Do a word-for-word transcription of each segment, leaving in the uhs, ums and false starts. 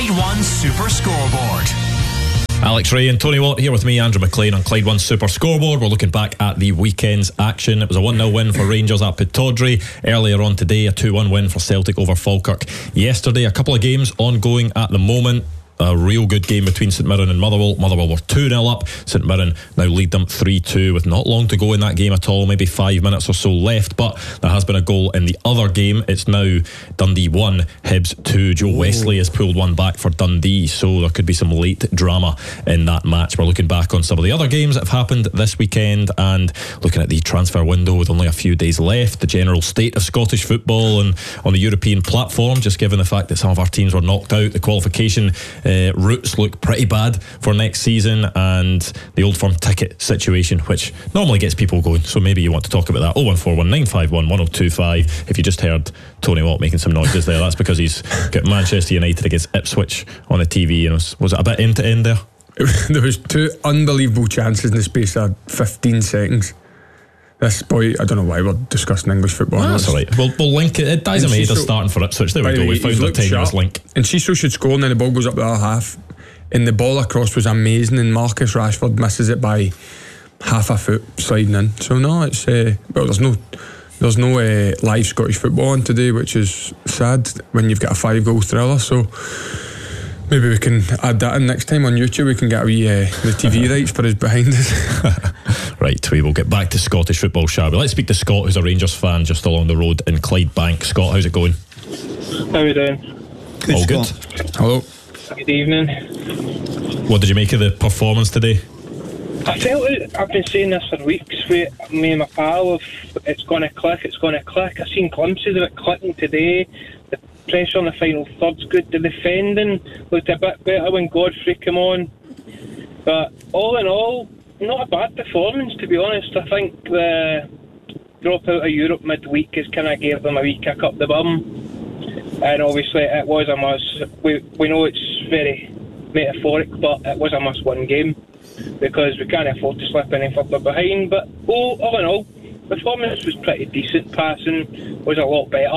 Clyde One Super Scoreboard. Alex Ray and Tony Watt here with me, Andrew McLean, on Clyde One Super Scoreboard. We're looking back at the weekend's action. It was a one nil win for Rangers at Pittodrie. Earlier on today, a two one win for Celtic over Falkirk. Yesterday, a couple of games ongoing at the moment. A real good game between St Mirren and Motherwell. Motherwell were two nil up. St Mirren now lead them three two with not long to go in that game at all, maybe five minutes or so left, but there has been a goal in the other game. It's now Dundee one, Hibs two. Joe Ooh. Wesley has pulled one back for Dundee, so there could be some late drama in that match. We're looking back on some of the other games that have happened this weekend and looking at the transfer window with only a few days left, the general state of Scottish football and on the European platform, just given the fact that some of our teams were knocked out. The qualification Uh, routes look pretty bad for next season, and the Old Firm ticket situation, which normally gets people going, so maybe you want to talk about that. oh one four one nine five one one oh two five. If you just heard Tony Watt making some noises there, that's because he's got Manchester United against Ipswich on the T V. And was, was it a bit end to end there? There was two unbelievable chances in the space of fifteen seconds. This boy, I don't know why we're discussing English football. Oh, that's alright. We'll, we'll link it. It Diza Maid is starting for Ipswich. There we go. We found our tenuous link. And Cecil should score, and then the ball goes up the other half. And the ball across was amazing, and Marcus Rashford misses it by half a foot sliding in. So no, it's uh, well, there's no, there's no uh, live Scottish football on today, which is sad when you've got a five-goal thriller. So maybe we can add that in next time on YouTube. We can get a wee, uh, the T V rights for us behind us. Right, we will get back to Scottish football, shall we? Let's speak to Scott, who's a Rangers fan just along the road in Clydebank. Scott, how's it going? How are you doing? Good, All good. Scott. Hello. Good evening. What did you make of the performance today? I felt it, I've been saying this for weeks with me and my pal, of it's going to click, it's going to click. I've seen glimpses of it clicking today. The pressure on the final third's good. The defending looked a bit better when Godfrey came on. But all in all, not a bad performance, to be honest. I think the drop out of Europe midweek has kind of gave them a wee kick up the bum, and obviously it was a must. We we know it's very metaphoric, but it was a must-win game because we can't afford to slip any further behind. But all, all in all, performance was pretty decent. Passing was a lot better,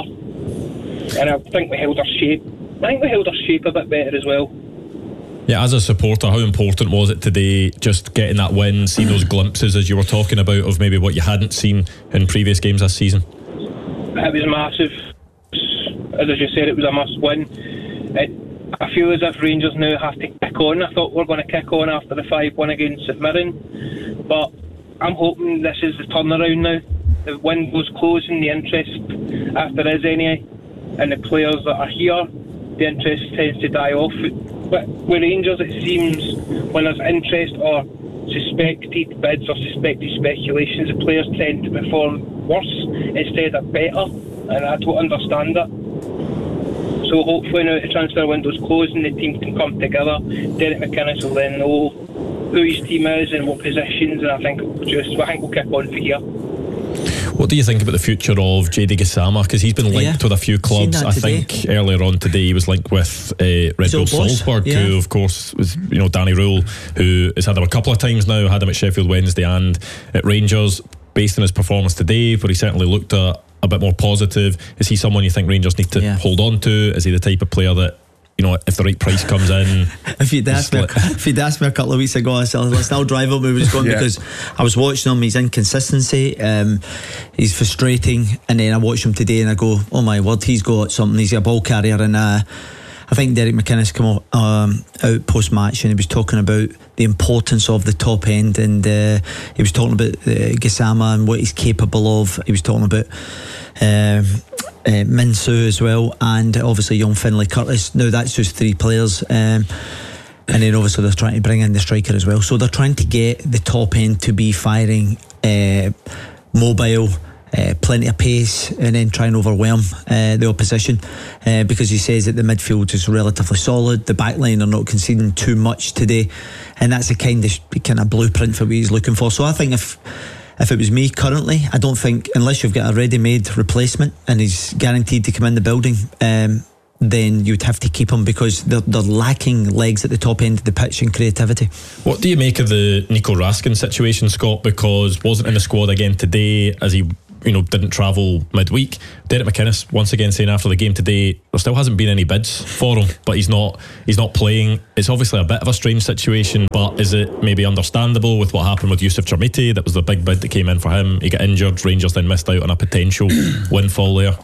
and I think we held our shape. I think we held our shape a bit better as well. Yeah, as a supporter, how important was it today just getting that win, seeing those glimpses as you were talking about of maybe what you hadn't seen in previous games this season? It was massive. As you said, it was a must win. It, I feel as if Rangers now have to kick on. I thought we were going to kick on after the five one against St Mirren, but I'm hoping this is the turnaround now. The window's closing, the interest, if there is any, and the players that are here, the interest tends to die off. But with Rangers, it seems when there's interest or suspected bids or suspected speculations, the players tend to perform worse instead of better, and I don't understand that. So hopefully now the transfer window's closing, the team can come together. Derek McInnes will then know who his team is and what positions, and I think it'll just I think we'll kick on for here. What do you think about the future of J D Gassama? Because he's been linked yeah. with a few clubs. I think earlier on today he was linked with uh, Red Bull Salzburg, yeah. who of course was, you know, Danny Rule, who has had him a couple of times now, had him at Sheffield Wednesday and at Rangers. Based on his performance today, but he certainly looked a, a bit more positive. Is he someone you think Rangers need to yeah. hold on to? Is he the type of player that, you know, if the right price comes in? if you'd asked me, if you'd asked me a couple of weeks ago, I said, let's now drive up where he was going, yeah. because I was watching him. His inconsistency, um, he's frustrating, and then I watched him today and I go, oh my word, he's got something. He's a ball carrier, and uh, I think Derek McInnes came out, um, out post match and he was talking about the importance of the top end, and uh, he was talking about uh, Gassama and what he's capable of. He was talking about um, uh, Minsu as well, and obviously young Finlay Curtis. Now that's just three players, um, and then obviously they're trying to bring in the striker as well. So they're trying to get the top end to be firing, uh, mobile, Uh, plenty of pace, and then try and overwhelm uh, the opposition, uh, because he says that the midfield is relatively solid, the back line are not conceding too much today, and that's the kind of kind of blueprint for what he's looking for. So I think if if it was me currently, I don't think, unless you've got a ready-made replacement and he's guaranteed to come in the building, um, then you'd have to keep him, because they're, they're lacking legs at the top end of the pitch and creativity. What do you make of the Nico Raskin situation, Scott? Because wasn't in the squad again today, as he you know, didn't travel midweek. Derek McInnes once again saying after the game today there still hasn't been any bids for him, but he's not he's not playing. It's obviously a bit of a strange situation, but is it maybe understandable with what happened with Yusuf Chermiti? That was the big bid that came in for him. He got injured, Rangers then missed out on a potential windfall there.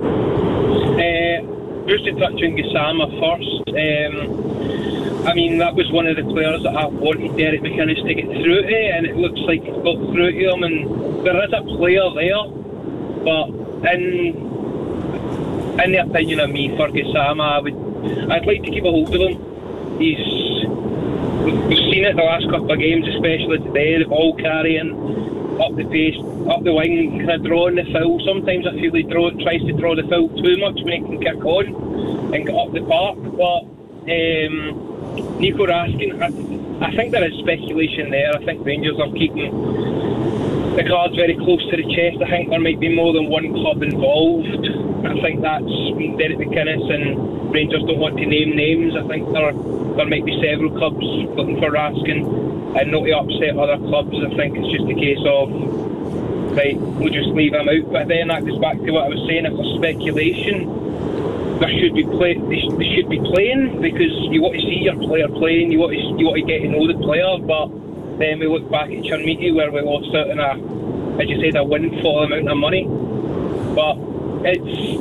Uh, just to touch on Gassama first, um, I mean, that was one of the players that I wanted Derek McInnes to get through to, and it looks like he's got through to him, and there is a player there, but in, in the opinion of me, for Gassama, I would, I'd like to keep a hold of him. He's, we've seen it the last couple of games, especially today, the ball carrying, up the pace, up the wing, kind of drawing the foul. Sometimes I feel he draw, tries to draw the foul too much when he can kick on and get up the park, but um, Nico Raskin, I, I think there is speculation there. I think Rangers are keeping the cards very close to the chest. I think there might be more than one club involved. I think that's Derek McInnes, and Rangers don't want to name names. I think there are, there might be several clubs looking for Raskin, and not to upset other clubs. I think it's just a case of, right, we'll just leave him out. But then that goes back to what I was saying. If there's speculation, there should be play. They, sh- they should be playing, because you want to see your player playing. You want to you want to get to know the player. But then we look back at Chermiti, where we lost out on a, as you said, a windfall amount of money. But it's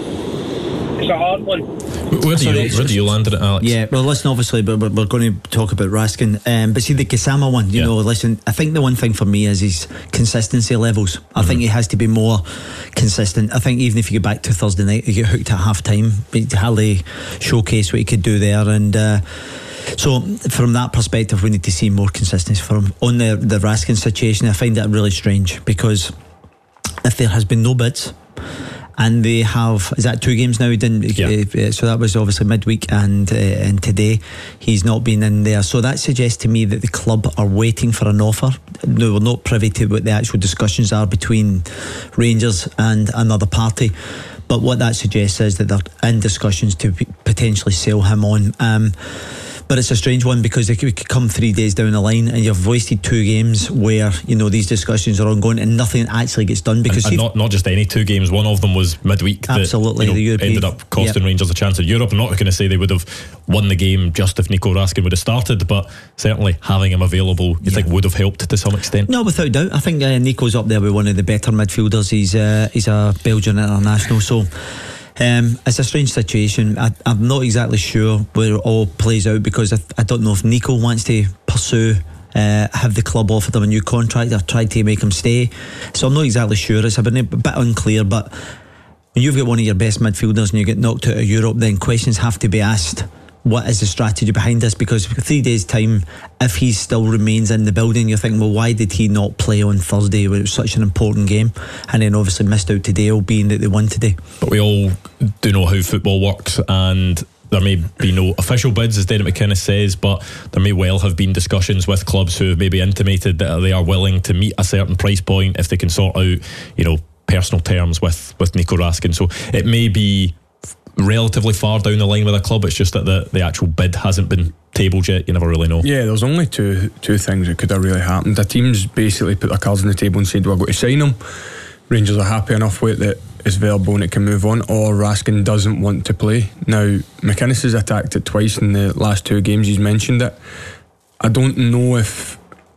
it's a hard one. Where do, you, where do you land at, Alex? Yeah, well, listen, obviously, but we're going to talk about Raskin. Um, but see, the Gassama one, you yeah. know, listen, I think the one thing for me is his consistency levels. I mm-hmm. think he has to be more consistent. I think even if you go back to Thursday night, you get hooked at half time, but hardly showcase what he could do there. And uh, so, from that perspective, we need to see more consistency from him. On the, the Raskin situation, I find that really strange, because if there has been no bids, and they have, is that two games now? He didn't, yeah. uh, so that was obviously midweek, and uh, and today he's not been in there. So that suggests to me that the club are waiting for an offer. No, we're not privy to what the actual discussions are between Rangers and another party. But what that suggests is that they're in discussions to p- potentially sell him on. Um, But it's a strange one, because it could come three days down the line and you've wasted two games where, you know, these discussions are ongoing and nothing actually gets done. Because and, and not, not just any two games, one of them was midweek. Absolutely, that, you know, the European, ended up costing yep. Rangers a chance at Europe. I'm not going to say they would have won the game just if Nico Raskin would have started, but certainly having him available, you yeah. think would have helped to some extent? No, without doubt. I think uh, Nico's up there with one of the better midfielders. He's uh, he's a Belgian international, so Um, it's a strange situation. I, I'm not exactly sure where it all plays out, because I, I don't know if Nico wants to pursue, uh, have the club offered him a new contract or tried to make him stay. So I'm not exactly sure. It's a bit, a bit unclear. But when you've got one of your best midfielders and you get knocked out of Europe, then questions have to be asked. What is the strategy behind this? Because for three days' time, if he still remains in the building, you're thinking, well, why did he not play on Thursday when it was such an important game? And then obviously missed out today, all being that they won today. But we all do know how football works, and there may be no official bids, as Derek McInnes says, but there may well have been discussions with clubs who have maybe intimated that they are willing to meet a certain price point if they can sort out, you know, personal terms with, with Nico Raskin. So it may be relatively far down the line with a club. It's just that the, the actual bid hasn't been tabled yet. You never really know. Yeah, there's only two two things that could have really happened. The teams basically put their cards on the table and said, we're going to sign him. Rangers are happy enough with it that it's verbal and it can move on, or Raskin doesn't want to play. Now, McInnes has attacked it twice in the last two games. He's mentioned it. I don't know if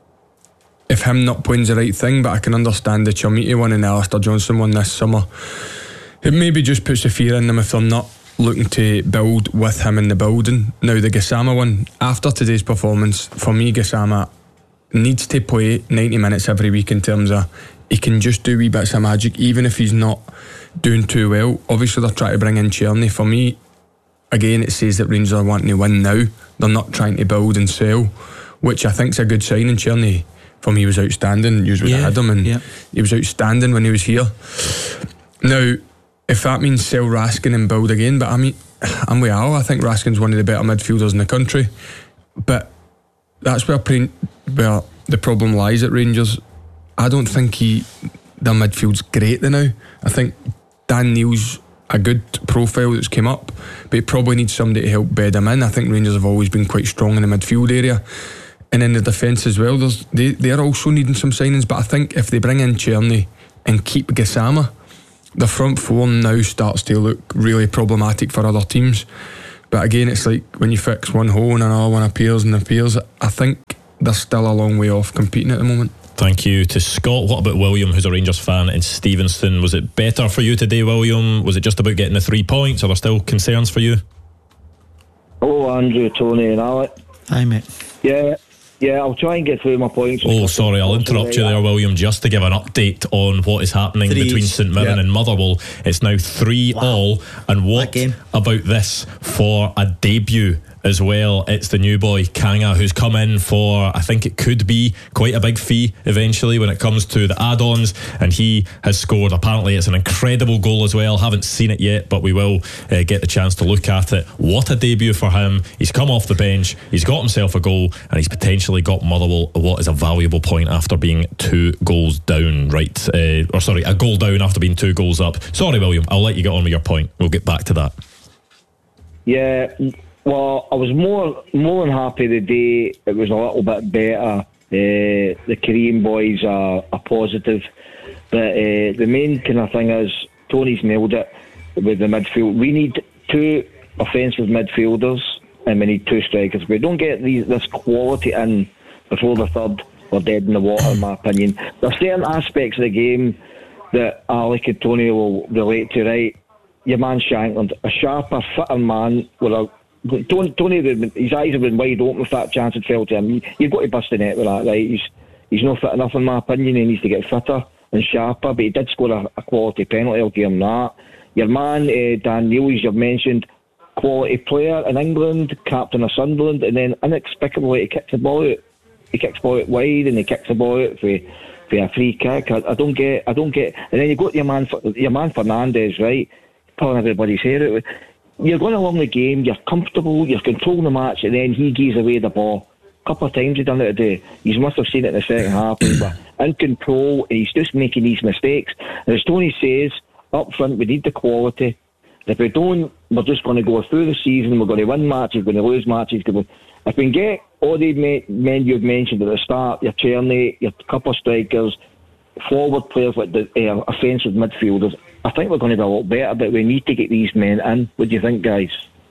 if him not playing's the right thing, but I can understand the Chermiti one and the Alistair Johnson one this summer. It maybe just puts the fear in them if they're not looking to build with him in the building. Now, the Gassama one, after today's performance, for me, Gassama needs to play ninety minutes every week, in terms of he can just do wee bits of magic, even if he's not doing too well. Obviously, they're trying to bring in Cherny. For me, again, it says that Rangers are wanting to win now. They're not trying to build and sell, which I think is a good sign. And Cherny, for me, was outstanding. You would yeah, have had him, and yeah. he was outstanding when he was here. Now, if that means sell Raskin and build again, but I mean, I'm with Al. I think Raskin's one of the better midfielders in the country, but that's where, pre- where the problem lies at Rangers. I don't think he their midfield's great now. I think Dan Neil's a good profile that's came up, but he probably needs somebody to help bed him in. I think Rangers have always been quite strong in the midfield area, and in the defence as well. There's, they they're also needing some signings, but I think if they bring in Cherny and keep Gassama, the front four now starts to look really problematic for other teams. But again, it's like when you fix one hole and another one appears and appears. I think they're still a long way off competing at the moment. Thank you to Scott. What about William, who's a Rangers fan in Stevenson? Was it better for you today, William? Was it just about getting the three points? Are there still concerns for you? Hello, Andrew, Tony and Alec. Hi, mate. Yeah, yeah, I'll try and get through my points. Oh, sorry, I'll interrupt you there, William, just to give an update on what is happening Threes. between St Mirren Yeah. and Motherwell. It's now three Wow. all. And what game. about this for a debut as well? It's the new boy, Kanga, who's come in for, I think it could be quite a big fee eventually when it comes to the add-ons, and he has scored. Apparently it's an incredible goal as well. Haven't seen it yet, but we will uh, get the chance to look at it. What a debut for him. He's come off the bench, he's got himself a goal, and he's potentially got Motherwell what is a valuable point after being two goals down, right? Uh, or sorry, a goal down after being two goals up. Sorry, William, I'll let you get on with your point. We'll get back to that. Yeah, well, I was more more than happy the day it was a little bit better. Uh, the Korean boys are, are positive, but uh, the main kind of thing is Tony's nailed it with the midfield. We need two offensive midfielders and we need two strikers. If we don't get these, this quality in before the third, we're dead in the water, in my opinion. There are certain aspects of the game that Alec and Tony will relate to, right? Your man Shankland, a sharper, fitter man with a Tony, Tony, his eyes have been wide open if that chance had fell to him. You've got to bust the net with that, right? He's he's not fit enough, in my opinion. He needs to get fitter and sharper, but he did score a, a quality penalty. I'll give him that. Your man, uh, Dan Neil, as you've mentioned, quality player in England, captain of Sunderland, and then inexplicably he kicks the ball out. He kicks the ball out wide and he kicks the ball out for, for a free kick. I, I don't get, I don't get. And then you got your man, your man Fernandes, right? Pulling everybody's hair out. You're going along the game, you're comfortable, you're controlling the match, and then he gives away the ball. A couple of times he done it today. You must have seen it in the second half. He's in control, and he's just making these mistakes. And as Tony says, up front, we need the quality. If we don't, we're just going to go through the season, we're going to win matches, we're going to lose matches. If we can get all the men you've mentioned at the start, your Tierney, your couple of strikers, forward players like the uh, offensive midfielders, I think we're going to be a lot better, but we need to get these men in. What do you think, guys?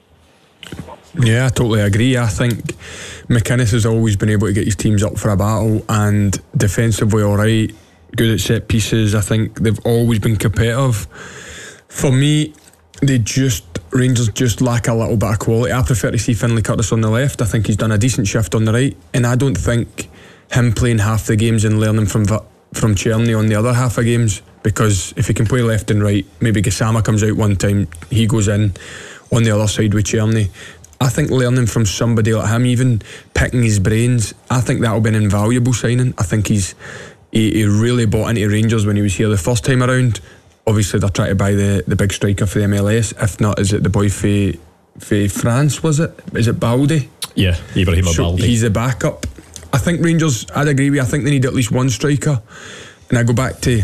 Yeah, I totally agree. I think McInnes has always been able to get his teams up for a battle, and defensively alright, good at set pieces. I think they've always been competitive. For me, they just Rangers just lack a little bit of quality. I prefer to see Finlay Curtis on the left. I think he's done a decent shift on the right, and I don't think him playing half the games and learning from from Tierney on the other half of games, because if he can play left and right, maybe Gassama comes out one time, he goes in on the other side with Tierney. I think learning from somebody like him, even picking his brains, I think that'll be an invaluable signing. I think he's he, he really bought into Rangers when he was here the first time around. Obviously they're trying to buy the, the big striker for the M L S. If not, is it the boy for, for France, was it? Is it Baldi? Yeah, Ibrahim so Baldi. He's the backup. I think Rangers, I'd agree with you, I think they need at least one striker. And I go back to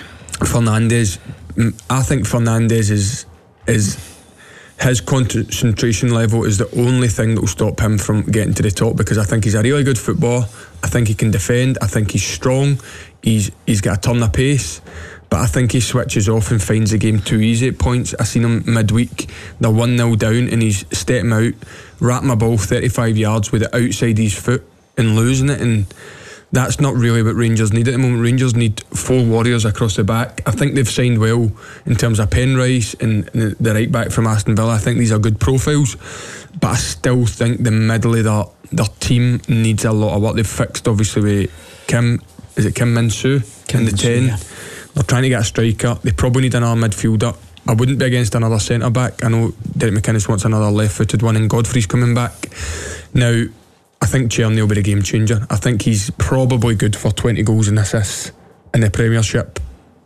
Fernandes. I think Fernandes is is his concentration level is the only thing that will stop him from getting to the top, because I think he's a really good footballer. I think he can defend. I think he's strong. He's he's got a ton of pace. But I think he switches off and finds the game too easy at points. I seen him midweek, they're one nil down and he's stepping out, wrapping a ball thirty-five yards with it outside his foot and losing it, and that's not really what Rangers need at the moment. Rangers need four warriors across the back. I think they've signed well in terms of Penrice and the right back from Aston Villa. I think these are good profiles, but I still think the middle of their, their team needs a lot of work. They've fixed obviously with Kim, is it Kim Min-soo in the ten? Yeah. They're trying to get a striker. They probably need another midfielder. I wouldn't be against another centre back. I know Derek McInnes wants another left footed one and Godfrey's coming back. Now I think Tierney will be the game changer. I think he's probably good for twenty goals and assists in the Premiership,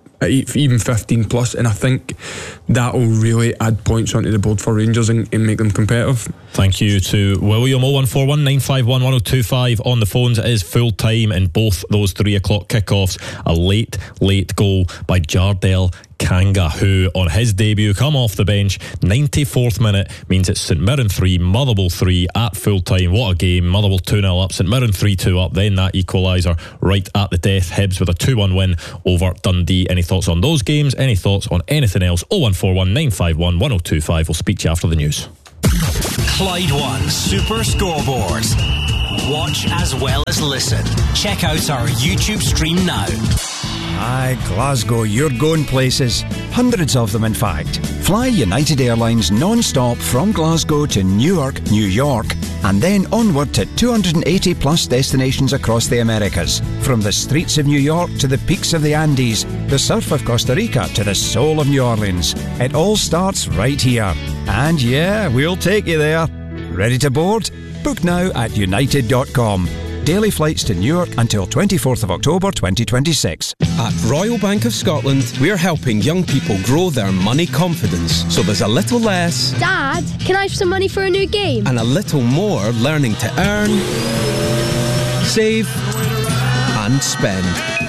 even fifteen plus, and I think that will really add points onto the board for Rangers and, and make them competitive. Thank you to William. oh one four one nine five one one oh two five on the phones. It is full time in both those three o'clock kickoffs. A late, late goal by Jardel Kanga, who on his debut come off the bench, ninety-fourth minute, means it's St Mirren three, Motherwell three at full time. What a game. Motherwell two nil up, St Mirren three two up, then that equaliser right at the death. Hibs with a two one win over Dundee. Any thoughts on those games? Any thoughts on anything else? oh one four one nine five one one oh two five. We'll speak to you after the news. Clyde One Super Scoreboard. Watch as well as listen. Check out our YouTube stream now. Aye, Glasgow, you're going places. Hundreds of them, in fact. Fly United Airlines non-stop from Glasgow to Newark, New York, and then onward to two hundred eighty plus destinations across the Americas. From the streets of New York to the peaks of the Andes, the surf of Costa Rica to the soul of New Orleans. It all starts right here. And yeah, we'll take you there. Ready to board? Book now at united dot com. Daily flights to Newark until twenty-fourth of October twenty twenty-six. At Royal Bank of Scotland, we're helping young people grow their money confidence. So there's a little less... Dad, can I have some money for a new game? And a little more learning to earn, save and spend.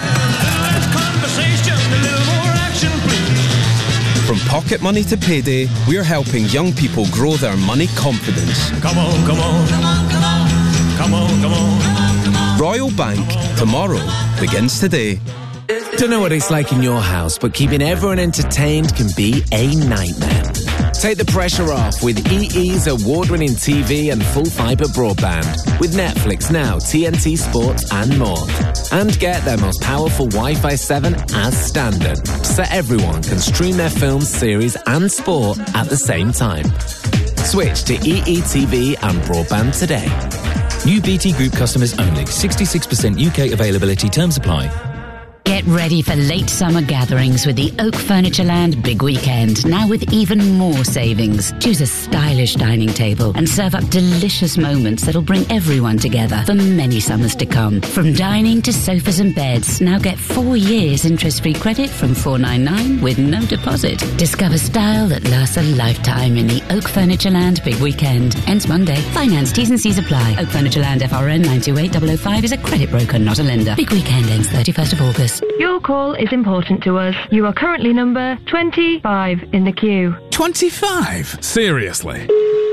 From pocket money to payday, we're helping young people grow their money confidence. Come on, come on, come on, come on, come on, come on, come on. Royal Bank, tomorrow begins today. Don't know what it's like in your house, but keeping everyone entertained can be a nightmare. Take the pressure off with E E's award-winning T V and full fibre broadband with Netflix Now, T N T Sports and more. And get their most powerful Wi-Fi seven as standard, so everyone can stream their films, series and sport at the same time. Switch to E E T V and broadband today. New B T Group customers only. sixty-six percent U K availability. Terms apply. Get ready for late summer gatherings with the Oak Furnitureland Big Weekend, now with even more savings. Choose a stylish dining table and serve up delicious moments that'll bring everyone together for many summers to come. From dining to sofas and beds, now get four years interest-free credit from four ninety-nine with no deposit. Discover style that lasts a lifetime in the Oak Furnitureland Big Weekend. Ends Monday. Finance, T's and C's apply. Oak Furnitureland F R N nine two eight zero zero five is a credit broker, not a lender. Big Weekend ends thirty-first of August. Your call is important to us. You are currently number twenty-five in the queue. twenty-five? Seriously?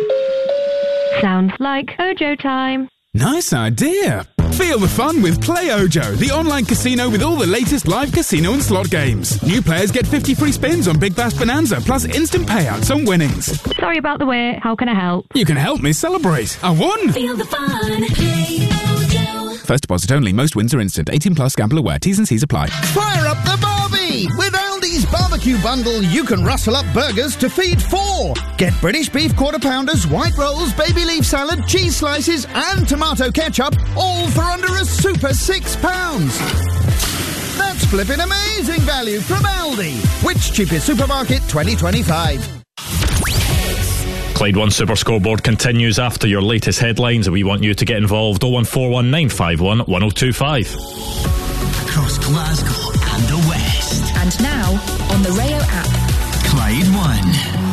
Sounds like Ojo time. Nice idea. Feel the fun with Play Ojo, the online casino with all the latest live casino and slot games. New players get fifty free spins on Big Bass Bonanza, plus instant payouts on winnings. Sorry about the wait. How can I help? You can help me celebrate. I won! Feel the fun. Play Ojo. First deposit only. Most wins are instant. eighteen plus. Gamble aware. T's and C's apply. Fire up the barbie! With Aldi's barbecue bundle, you can rustle up burgers to feed four. Get British beef quarter pounders, white rolls, baby leaf salad, cheese slices, and tomato ketchup, all for under a super six pounds. That's flipping amazing value from Aldi. Which cheapest supermarket twenty twenty-five? Clyde One Super Scoreboard continues after your latest headlines, and we want you to get involved. oh one four one nine five one one oh two five. Across Glasgow and the West. And now on the Rayo app. Clyde One.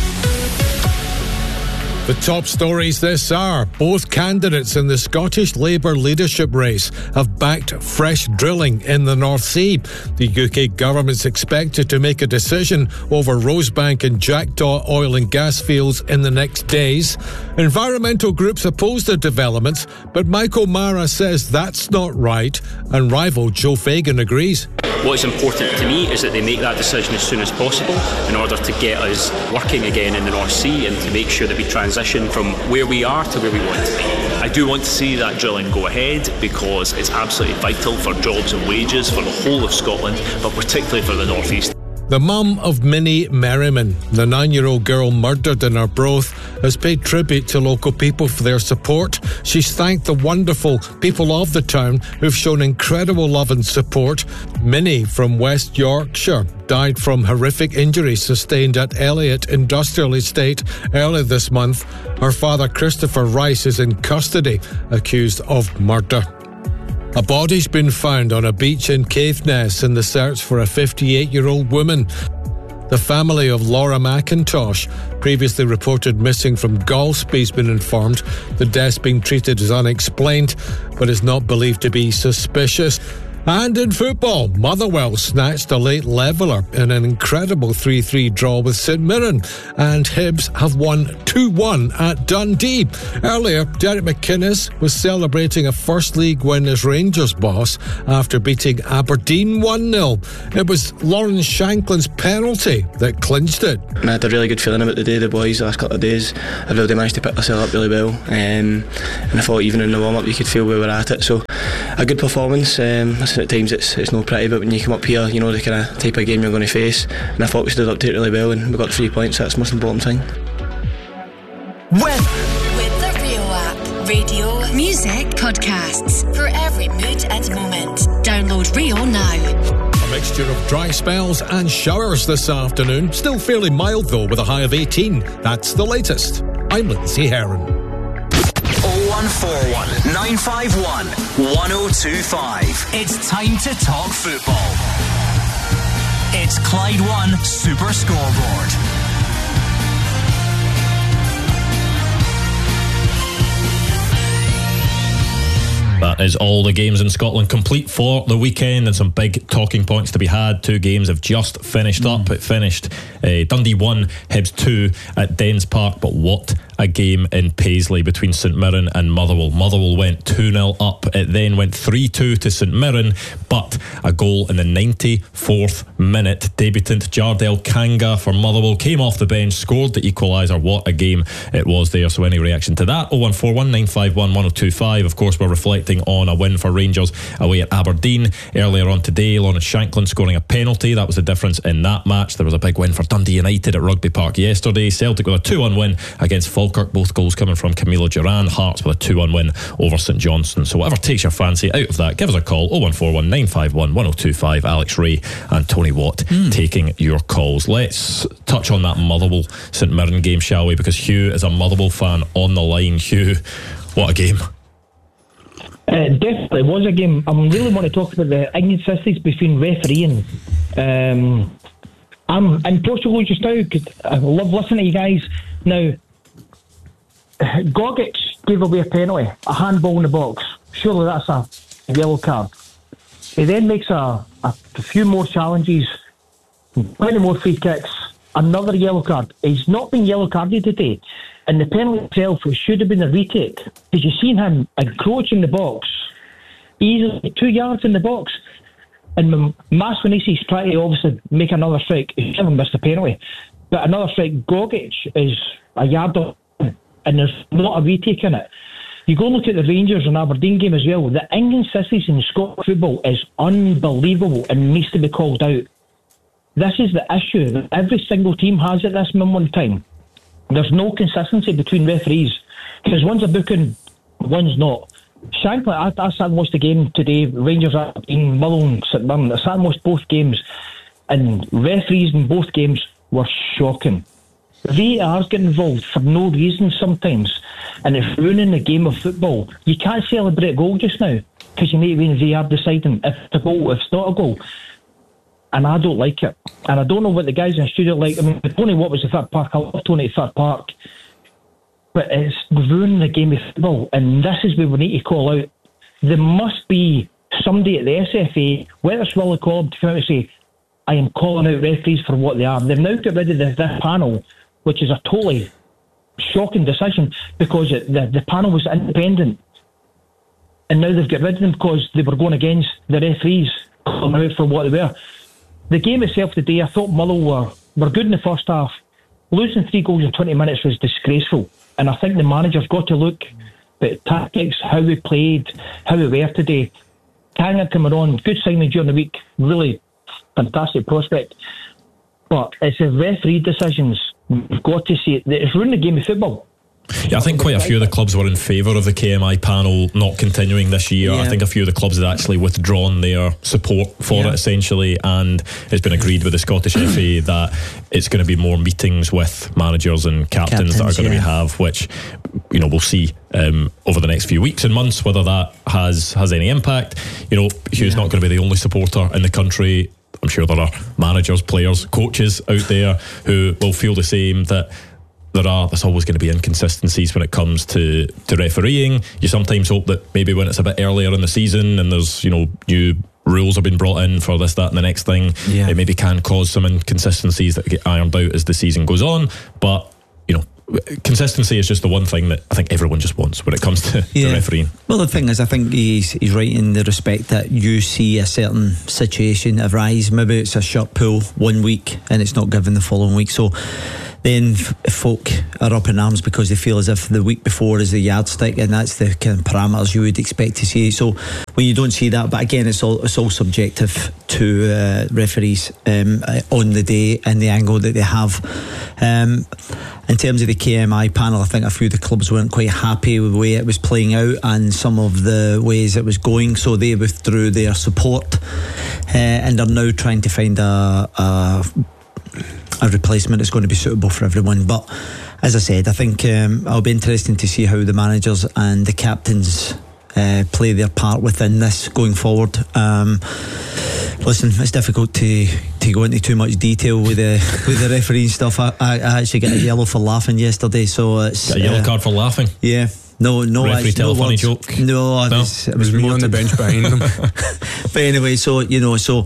The top stories this hour. Both candidates in the Scottish Labour leadership race have backed fresh drilling in the North Sea. The U K government's expected to make a decision over Rosebank and Jackdaw oil and gas fields in the next days. Environmental groups oppose the developments, but Mike O'Mara says that's not right, and rival Joe Fagan agrees. What is important to me is that they make that decision as soon as possible in order to get us working again in the North Sea and to make sure that we transition from where we are to where we want to be. I do want to see that drilling go ahead because it's absolutely vital for jobs and wages for the whole of Scotland, but particularly for the North East. The mum of Minnie Merriman, the nine-year-old girl murdered in Arbroath, has paid tribute to local people for their support. She's thanked the wonderful people of the town who've shown incredible love and support. Minnie from West Yorkshire died from horrific injuries sustained at Elliott Industrial Estate earlier this month. Her father, Christopher Rice, is in custody, accused of murder. A body's been found on a beach in Caithness in the search for a fifty-eight-year-old woman. The family of Laura McIntosh, previously reported missing from Galsby, has been informed. The death's being treated as unexplained, but is not believed to be suspicious. And in football, Motherwell snatched a late leveller in an incredible three three draw with St Mirren, and Hibs have won two one at Dundee. Earlier, Derek McInnes was celebrating a first league win as Rangers boss after beating Aberdeen one nil. It was Lawrence Shanklin's penalty that clinched it. I had a really good feeling about the day, the boys, the last couple of days. I really managed to pick myself up really well, um, and I thought even in the warm-up you could feel we were at it. So a good performance. Um, listen, at times it's it's no pretty, but when you come up here, you know the kind of type of game you're going to face, and I thought we stood up to it really well, and we got three points. So that's the most important thing. With, with the Rio app, radio, music, podcasts for every mood and moment. Download Rio now. A mixture of dry spells and showers this afternoon. Still fairly mild though, with a high of eighteen. That's the latest. I'm Lindsay Heron. oh one four one, nine five one, one oh two five. It's time to talk football. It's Clyde One Super Scoreboard. That is all the games in Scotland complete for the weekend, and some big talking points to be had. Two games have just finished mm. up. It finished uh, Dundee one, Hibs two at Dens Park, but what a game in Paisley between St Mirren and Motherwell. Motherwell went two nil up. It then went three two to St Mirren, but a goal in the ninety-fourth minute. Debutant Jardel Kanga for Motherwell came off the bench, scored the equaliser. What a game it was there. So any reaction to that? oh one four one, nine five one, one oh two five. Of course, we're reflecting on a win for Rangers away at Aberdeen earlier on today. Lawrence Shanklin scoring a penalty. That was the difference in that match. There was a big win for Dundee United at Rugby Park yesterday. Celtic with a two one win against Falkirk, both goals coming from Camilo Duran. Hearts with a two one win over St Johnstone. So whatever takes your fancy out of that, give us a call. oh one four one, nine five one, one oh two five. Alex Ray and Tony Watt mm. taking your calls. Let's touch on that Motherwell St Mirren game, shall we? Because Hugh is a Motherwell fan on the line. Hugh, what a game. Uh, definitely was a game. I really want to talk about the inconsistencies between refereeing. Um, I'm in Portugal just now because I love listening to you guys. Now, Gogic gave away a penalty, a handball in the box. Surely that's a yellow card. He then makes a, a few more challenges, plenty more free kicks, another yellow card. He's not been yellow carded today. And the penalty itself, it should have been a retake. Because you've seen him encroaching the box, easily two yards in the box. And Maswinisi's trying to obviously make another strike. He never missed the penalty. But another strike, Gogic is a yard off, and there's not a retake in it. You go and look at the Rangers and Aberdeen game as well. The inconsistency in Scottish football is unbelievable and needs to be called out. This is the issue that every single team has at this moment in time. There's no consistency between referees because one's a booking, one's not. Shankly, I, I sat and watched the game today. Rangers Aberdeen, Motherwell, St Mirren. I sat and watched both games, and referees in both games were shocking. V A R's getting involved for no reason sometimes, and it's ruining the game of football. You can't celebrate a goal just now because you need to be in V A R deciding if it's a goal, if it's not a goal. And I don't like it. And I don't know what the guys in the studio like. I mean, Tony Watt was the third park. I love Tony at third park. But it's ruining the game of football. And this is where we need to call out. There must be somebody at the S F A, whether it's Willie Collum, to come out and say, I am calling out referees for what they are. They've now got rid of this, this panel, which is a totally shocking decision because it, the, the panel was independent. And now they've got rid of them because they were going against the referees, calling out for what they were. The game itself today, I thought Motherwell were, were good in the first half. Losing three goals in twenty minutes was disgraceful. And I think the manager's got to look at tactics, how we played, how we were today. Kanga coming on, good signing during the week, really fantastic prospect. But it's the referee decisions. We've got to see it. It's ruined the game of football. Yeah, I think quite a few of the clubs were in favour of the K M I panel not continuing this year. Yeah. I think a few of the clubs had actually withdrawn their support for yeah. it essentially, and it's been agreed with the Scottish F A that it's going to be more meetings with managers and captains, captains that are going yeah. to be have, which, you know, we'll see um, over the next few weeks and months whether that has has any impact. You know, Hugh's yeah. not going to be the only supporter in the country. I'm sure there are managers, players, coaches out there who will feel the same, that there are there's always going to be inconsistencies when it comes to, to refereeing. You sometimes hope that maybe when it's a bit earlier in the season and there's, you know, new rules have been brought in for this, that and the next thing. Yeah. It maybe can cause some inconsistencies that get ironed out as the season goes on, but you know, consistency is just the one thing that I think everyone just wants when it comes to, yeah. to refereeing. Well, the thing is, I think he's he's right in the respect that you see a certain situation arise. Maybe it's a shot pull one week and it's not given the following week. So then f- folk are up in arms because they feel as if the week before is the yardstick, and that's the kind of parameters you would expect to see. So when you don't see that, but again, it's all it's all subjective to uh, referees um, on the day and the angle that they have. Um, in terms of the K M I panel, I think a few of the clubs weren't quite happy with the way it was playing out and some of the ways it was going, so they withdrew their support uh, and are now trying to find a, a a replacement that's going to be suitable for everyone. But as I said, I think um, it'll be interesting to see how the managers and the captains uh, play their part within this going forward. Um, listen, it's difficult to to go into too much detail with the with the refereeing stuff. I, I, I actually got a yellow for laughing yesterday, so it's got a yellow uh, card for laughing. Yeah. No, no, referee tell no a funny words. joke. No, it no? was, it was, it was me more on to, the bench behind them. But anyway, so you know, so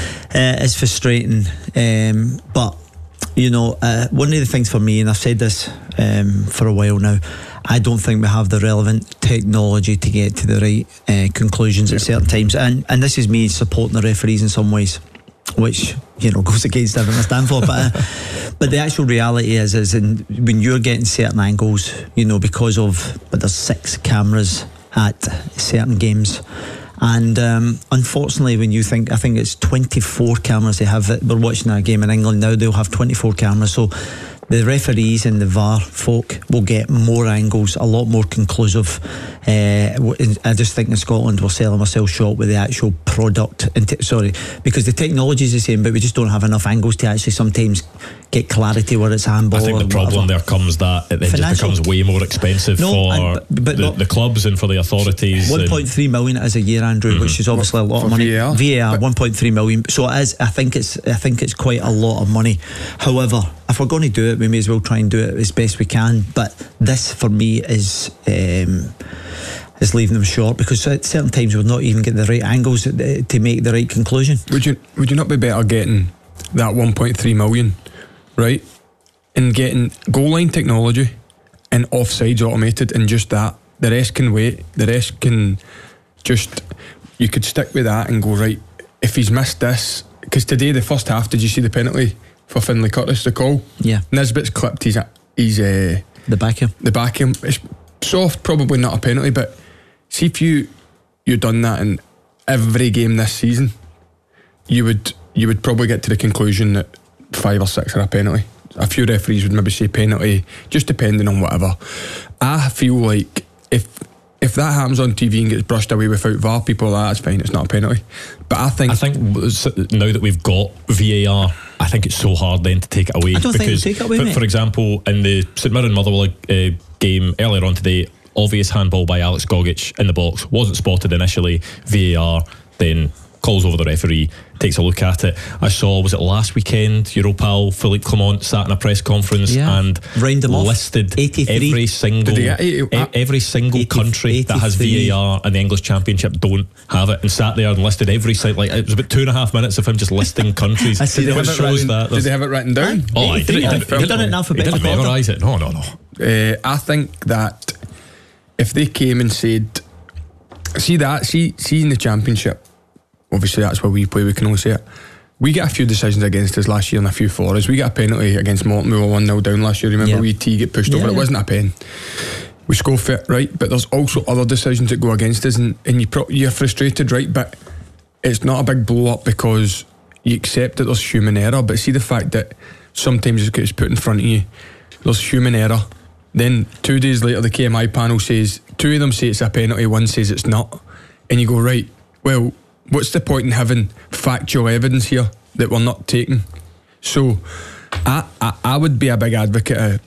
uh, it's frustrating, um, but you know, uh, one of the things for me, and I've said this um, for a while now, I don't think we have the relevant technology to get to the right uh, conclusions at certain times, and and this is me supporting the referees in some ways, which you know goes against everything I stand for. But uh, but the actual reality is is in, when you're getting certain angles, you know, because of but there's six cameras at certain games. And um, unfortunately, when you think, I think it's twenty-four cameras they have. We're watching a game in England now, they'll have twenty-four cameras. So the referees and the V A R folk will get more angles, a lot more conclusive. Uh, I just think in Scotland we're selling ourselves short with the actual product. T- sorry, because the technology is the same, but we just don't have enough angles to actually sometimes get clarity where it's handball. I think the problem there comes that it then just becomes way more expensive no, for and, but, but the, not, the clubs and for the authorities. one point three million as a year, Andrew, mm-hmm. which is obviously a lot for of money. V A R, V A R one point three million. So it is. I think it's. I think it's quite a lot of money. However, if we're going to do it, we may as well try and do it as best we can. But this, for me, is. Um, is leaving them short, because at certain times we're not even getting the right angles to, to make the right conclusion. Would you would you not be better getting that one point three million, right, and getting goal line technology and offsides automated, and just that? The rest can wait. The rest can just, you could stick with that and go, right, if he's missed this, because today the first half, did you see the penalty for Finlay Curtis, the call? Yeah. Nisbet's clipped his, his uh, the back him. The back him. It's soft, probably not a penalty, but see if you you done that in every game this season, you would you would probably get to the conclusion that five or six are a penalty. A few referees would maybe say penalty, just depending on whatever. I feel like if if that happens on T V and gets brushed away without V A R, people are like, that's fine, it's not a penalty. But I think I think now that we've got V A R, I think it's so hard then to take it away. I don't because think take it away, for, mate. for example, in the St Mirren Motherwell uh, game earlier on today, obvious handball by Alex Gogic in the box, wasn't spotted initially. V A R then calls over the referee, takes a look at it. I saw, was it last weekend, Europal Philippe Clement sat in a press conference yeah. and listed eighty-three every single eighty, e- every single eighty, country eighty-three that has V A R, and the English Championship don't have it, and sat there and listed every site. Like, it was about two and a half minutes of him just listing countries. I see. Did, They they it shows written, that did they have it written down? Oh, he did, he did, They've done it now for he didn't better memorise it. No, no, no. Uh, I think that if they came and said, see that, see, see in the Championship, obviously that's where we play, we can only say it. We get a few decisions against us last year and a few for us. We got a penalty against Morton, we were one nil down last year. Remember, yeah. we T get pushed yeah, over, it yeah. wasn't a pen. We scoff it, right? But there's also other decisions that go against us, and, and you pro- you're frustrated, right? But it's not a big blow up because you accept that there's human error. But see the fact that sometimes it gets put in front of you, there's human error. Then two days later the K M I panel says, two of them say it's a penalty, one says it's not, and you go, right, well, what's the point in having factual evidence here that we're not taking? So I, I, I would be a big advocate of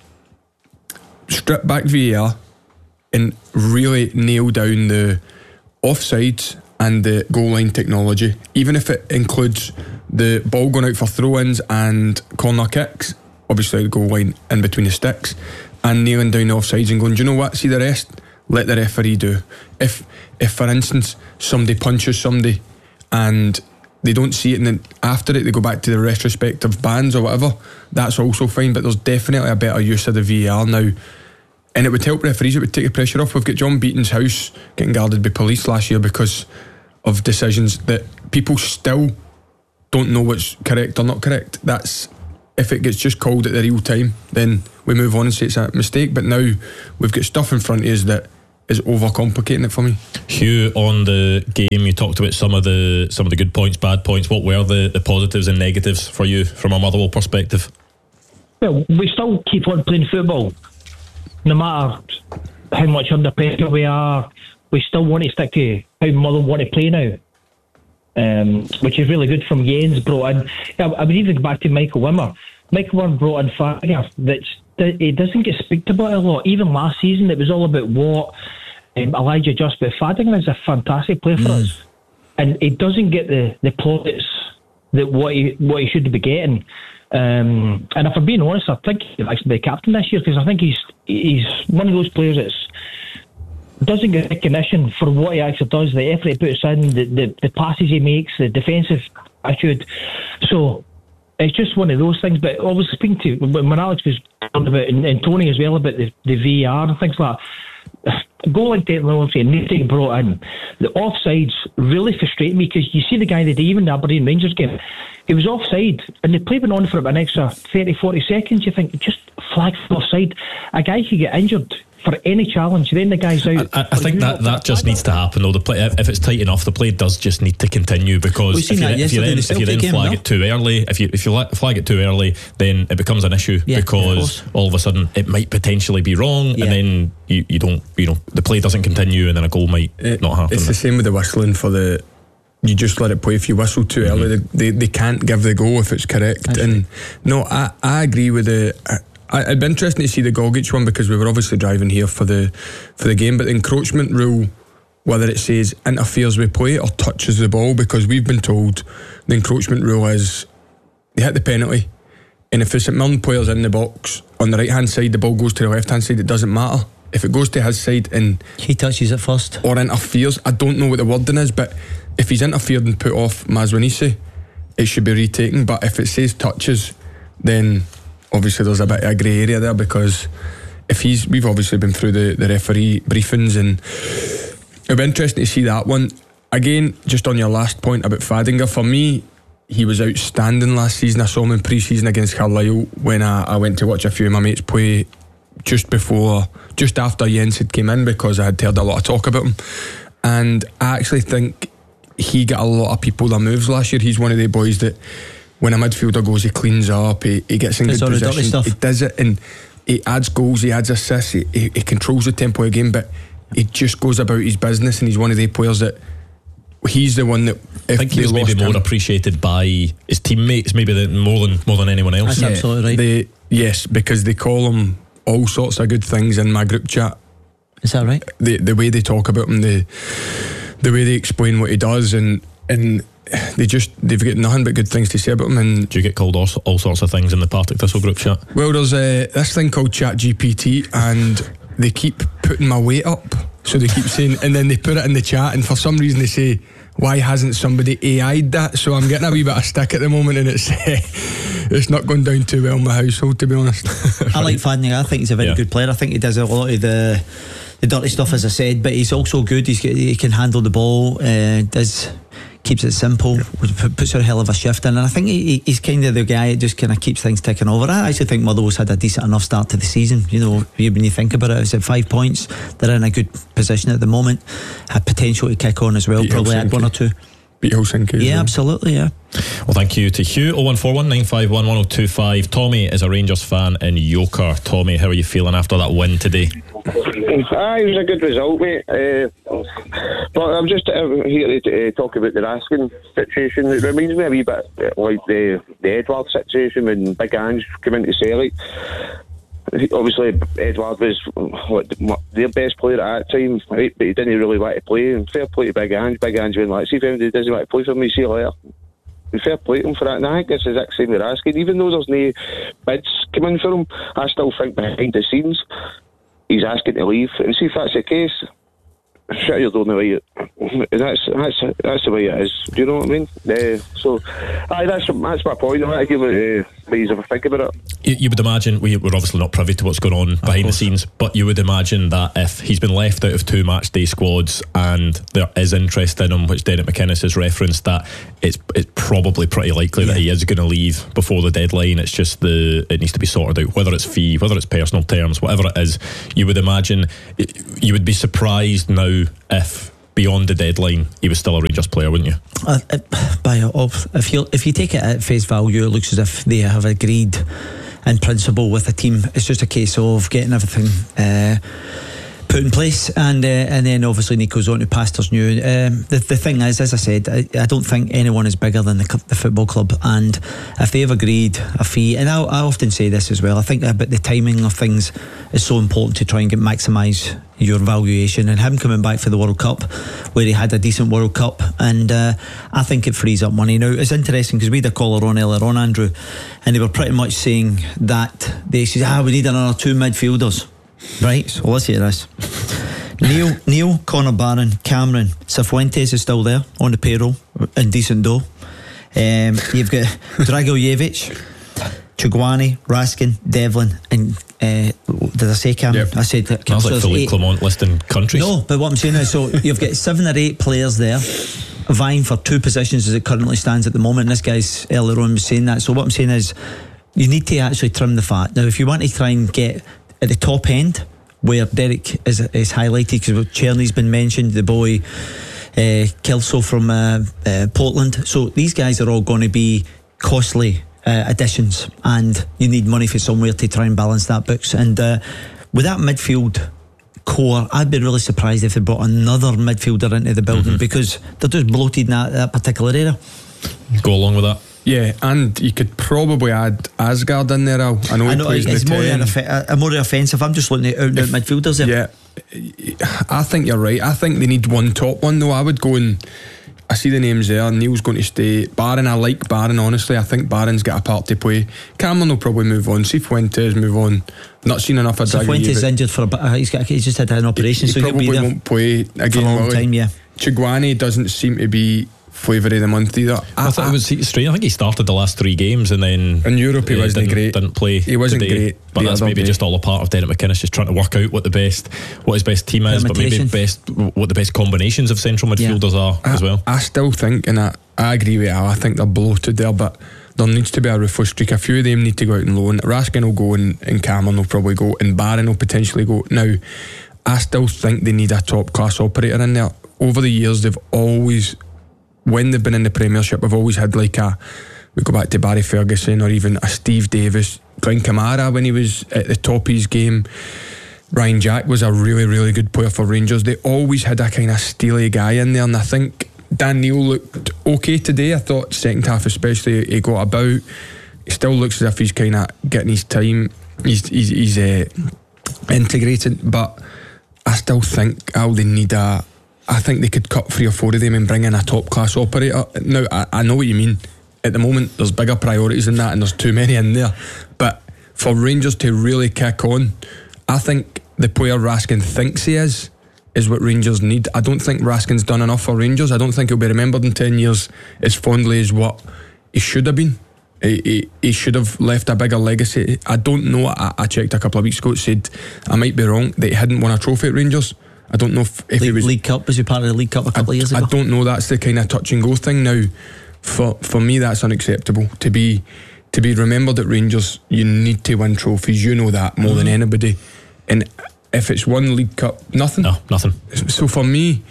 strip back V A R and really nail down the offsides and the goal line technology, even if it includes the ball going out for throw-ins and corner kicks, obviously the goal line in between the sticks, and nailing down the offsides and going, do you know what, see the rest, let the referee do. If, if for instance, somebody punches somebody and they don't see it, and then after it they go back to the retrospective bans or whatever, that's also fine. But there's definitely a better use of the V A R now, and it would help referees. It would take the pressure off. We've got John Beaton's house getting guarded by police last year because of decisions that people still don't know what's correct or not correct. That's, if it gets just called at the real time, then we move on and say it's a mistake. But now we've got stuff in front of us that is overcomplicating it for me. Hugh, on the game, you talked about some of the some of the good points, bad points. What were the, the positives and negatives for you from a Motherwell perspective? Well, we still keep on playing football, no matter how much under pressure we are. We still want to stick to how Motherwell want to play now, um, which is really good. From Jens brought in, I, I would even go back to Michael Wimmer. Michael Wimmer brought in Fagger. That's it doesn't get spoken about a lot. Even last season, it was all about what um, Elijah Just, but Fadigan is a fantastic player for mm. us, and he doesn't get the the plaudits that what he what he should be getting. Um, and if I'm being honest, I think he'll actually be captain this year, because I think he's he's one of those players that's doesn't get recognition for what he actually does, the effort he puts in, the, the, the passes he makes, the defensive attitude. So it's just one of those things. But I was speaking to, when Alex was talking about, and, and Tony as well, about the, the V R and things like that, goal-line technology need to get brought in. The offsides really frustrate me, because you see the guy that even the Aberdeen Rangers game, he was offside and the play went on for about an extra thirty, forty seconds. You think, just flag for offside. A guy could get injured for any challenge, then the guy's out. I, I think that, that just needs to happen though. The play, if it's tight enough, the play does just need to continue, because if you, if you then, if you then flag game, it too early, if you if you flag it too early, then it becomes an issue, yeah, because of all of a sudden it might potentially be wrong, yeah. and then you, you don't, you know, the play doesn't continue, and then a goal might it, not happen. It's the same with the whistling for the. You just let it play. If you whistle too mm-hmm. early, they, they they can't give the go if it's correct. That's and right. no, I I agree with the. I, I'd be interested to see the Gogic one, because we were obviously driving here for the for the game, but the encroachment rule, whether it says interferes with play or touches the ball, because we've been told the encroachment rule is they hit the penalty, and if the St Mirren player's in the box on the right hand side, the ball goes to the left hand side, it doesn't matter. If it goes to his side and he touches it first or interferes, I don't know what the wording is, but if he's interfered and put off Mazwanisi, it should be retaken. But if it says touches, then obviously there's a bit of a grey area there, because if he's, we've obviously been through the, the referee briefings, and it'll be interesting to see that one. Again, just on your last point about Fadinger, for me, he was outstanding last season. I saw him in pre-season against Carlisle when I, I went to watch a few of my mates play just before, just after Jens had came in, because I had heard a lot of talk about him, and I actually think he got a lot of people that moves last year. He's one of the boys that when a midfielder goes, he cleans up, he, he gets in it's good position, he does it, and he adds goals, he adds assists, he, he, he controls the tempo of the game, but he just goes about his business, and he's one of the players that he's the one that if I think he was maybe more him, appreciated by his teammates, maybe the, more than more than anyone else. That's yeah, absolutely right. They, yes, because they call him all sorts of good things in my group chat. Is that right? The the way they talk about him, the the way they explain what he does, and and they just they've got nothing but good things to say about him. And do you get called all, all sorts of things in the Partick Thistle group chat? Well, there's uh, this thing called Chat G P T, and they keep putting my weight up, so they keep saying, and then they put it in the chat, and for some reason they say, why hasn't somebody A I'd that? So I'm getting a wee bit of stick at the moment, and it's uh, it's not going down too well in my household, to be honest. I like Fadinger. I think he's a very yeah. good player. I think he does a lot of the the dirty stuff, as I said, but he's also good. He's he can handle the ball. Uh, does keeps it simple. Puts a hell of a shift in, and I think he, he's kind of the guy that just kind of keeps things ticking over. I actually think Motherwell's had a decent enough start to the season. You know, when you think about it, it's at five points. They're in a good position at the moment. Had potential to kick on as well. Beat probably had one or two. Beat Helsinki. Yeah, well. absolutely. Yeah. Well, thank you to Hugh. oh one four one nine five one one oh two five. Tommy is a Rangers fan in Yoker. Tommy, how are you feeling after that win today? Ah, it was a good result, mate. Uh, but I'm just uh, here to uh, talk about the Raskin situation. It reminds me a wee bit like the the Edward situation when Big Ange came into Celtic. Obviously, Edward was what, their best player at that time, right? But he didn't really want to play. And fair play to Big Ange. Big Ange went like, see if anybody doesn't want to play for me, see you later. And fair play to him for that. And I think it's the exact same with Raskin. Even though there's no bids coming for him, I still think behind the scenes he's asking to leave. And see if that's the case, shut your door now, you, that's that's that's the way it is. Do you know what I mean? Uh, so, aye, that's that's my point. I want to give it uh, ways if I think about it. You, you would imagine, we, we're obviously not privy to what's going on behind the scenes, but you would imagine that if he's been left out of two match day squads and there is interest in him, which Derek McInnes has referenced, that it's it's probably pretty likely yeah. that he is going to leave before the deadline. It's just the it needs to be sorted out, whether it's fee, whether it's personal terms, whatever it is. You would imagine, you would be surprised now if beyond the deadline he was still a Rangers player, wouldn't you? Uh, by if you if you take it at face value, it looks as if they have agreed in principle with the team. It's just a case of getting everything uh, put in place, and uh, and then obviously Nico's on to pastors new. Um, the the thing is, as I said, I, I don't think anyone is bigger than the, the football club, and if they have agreed a fee, and I, I often say this as well, I think about the timing of things is so important to try and get maximise your valuation, and him coming back for the World Cup where he had a decent World Cup, and uh, I think it frees up money. Now it's interesting because we had a caller on earlier on, Andrew, and they were pretty much saying that they said, ah, we need another two midfielders, right? So let's hear this. Neil, Neil, Connor Barron, Cameron, Cifuentes is still there on the payroll in decent dough. Um, you've got Dragojevic, Chukwueze, Raskin, Devlin, and uh, did I say Cameron? Yep. I said that. That's like Philippe Clement listing countries. No, but what I'm saying is, so you've got seven or eight players there vying for two positions as it currently stands at the moment. And this guy's earlier on was saying that. So what I'm saying is, you need to actually trim the fat. Now, if you want to try and get at the top end, where Derek is, is highlighted, because Cherny's been mentioned, the boy uh, Kelso from uh, uh, Portland. So these guys are all going to be costly Uh, additions, and you need money for somewhere to try and balance that books. And uh, with that midfield core, I'd be really surprised if they brought another midfielder into the building, mm-hmm. because they're just bloated in that, that particular area. Go along with that. Yeah, and you could probably add Asgard in there. Al. I know, I know he plays it's the more, ten. Inf- uh, more offensive. I'm just looking at out and out midfielders there. Yeah, I think you're right. I think they need one top one though. I would go and I see the names there. Neil's going to stay. Barron, I like Barron, honestly. I think Barron's got a part to play. Cameron will probably move on. Cifuentes move on. Not seen enough of Dragojevic. Cifuentes injured for a bit. Uh, he's, got, he's just had an operation, he, so he he'll be probably there won't play again for a long time. Yeah. Chukwueze doesn't seem to be flavour of the month either. I, I thought it was strange. I think he started the last three games and then in Europe he uh, wasn't didn't, great. Didn't play. He wasn't today, great. But that's maybe day. just all a part of Derek McInnes just trying to work out what the best, what his best team is, but maybe best what the best combinations of central midfielders yeah. are I, as well. I still think, and I, I agree with Al, I think they're bloated there, but there needs to be a ruthless streak. A few of them need to go out and loan. Raskin will go and, and Cameron will probably go, and Barron will potentially go. Now, I still think they need a top class operator in there. Over the years, they've always, when they've been in the Premiership, we've always had like a, we go back to Barry Ferguson or even a Steve Davis, Glenn Kamara when he was at the top of his game. Ryan Jack was a really, really good player for Rangers. They always had a kind of steely guy in there, and I think Dan Neil looked okay today. I thought second half especially he got about. He still looks as if he's kind of getting his time. He's he's, he's uh, integrated, but I still think oh, they need a. I think they could cut three or four of them and bring in a top class operator. Now I, I know what you mean. At the moment, there's bigger priorities than that, and there's too many in there. But for Rangers to really kick on, I think the player Raskin thinks he is is what Rangers need. I don't think Raskin's done enough for Rangers. I don't think he'll be remembered in ten years as fondly as what he should have been. He, he, he should have left a bigger legacy. I don't know. I, I checked a couple of weeks ago. It said, I might be wrong, that he hadn't won a trophy at Rangers. I don't know if, if League, he was League Cup. Was he part of the League Cup a couple I, of years ago? I don't know. That's the kind of touch and go thing now. For for me, that's unacceptable. To be to be remembered at Rangers, you need to win trophies. You know that more mm. than anybody. And if it's one League Cup, nothing. No, nothing. So for me,